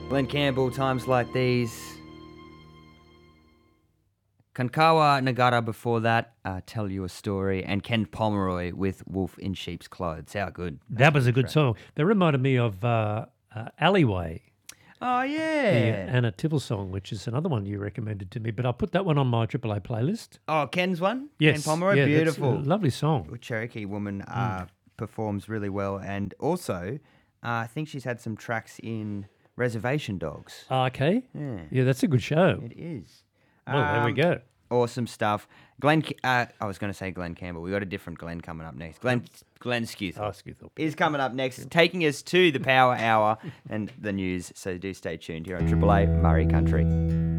Glenn Campbell, Times Like These. Kankawa Nagata before that, Tell You a Story, and Ken Pomeroy with Wolf in Sheep's Clothes. How good. That was a good song. That reminded me of Alleyway, Oh, the yeah. Anna Tibble song, which is another one you recommended to me. But I'll put that one on my AAA playlist. Oh, Ken's one? Yes. Ken Pomeroy, yeah, beautiful. That's a lovely song. A Cherokee woman performs really well. And also, I think she's had some tracks in Reservation Dogs. Okay. Yeah. Yeah, that's a good show. It is. Well, there we go. Awesome stuff. I was going to say Glenn Campbell. We got a different Glenn coming up next. Glenn Skewthorpe Skewthorpe. is coming up next, taking us to the Power Hour and the news. So do stay tuned here on Triple A Murray Country.